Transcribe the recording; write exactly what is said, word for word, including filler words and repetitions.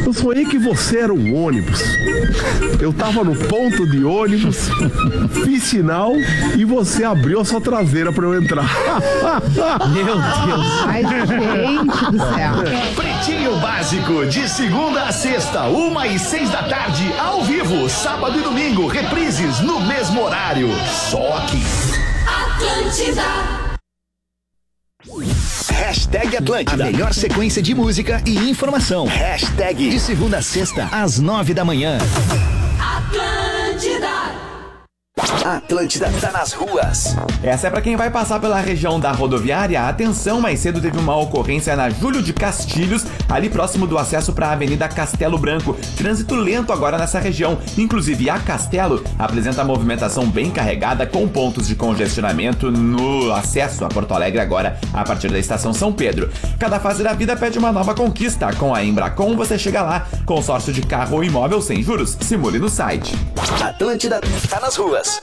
Eu sonhei que você era um ônibus. Eu tava no ponto de ônibus, fiz sinal e você abriu a sua traseira pra eu entrar. Meu Deus. Ai, gente do céu. Pretinho Básico, de segunda a sexta, uma e seis da tarde, ao vivo, sábado e domingo, reprises no mesmo horário. Só aqui. Atlântida. Hashtag Atlântida. A melhor sequência de música e informação. Hashtag De segunda a sexta, às nove da manhã. Atlântida. Atlântida tá nas ruas. Essa é pra quem vai passar pela região da rodoviária. Atenção, mais cedo teve uma ocorrência na Júlio de Castilhos, ali próximo do acesso para a Avenida Castelo Branco. Trânsito lento agora nessa região. Inclusive, a Castelo apresenta movimentação bem carregada, com pontos de congestionamento no acesso a Porto Alegre agora, a partir da estação São Pedro. Cada fase da vida pede uma nova conquista. Com a Embracon você chega lá. Consórcio de carro ou imóvel sem juros. Simule no site. Atlântida tá nas ruas.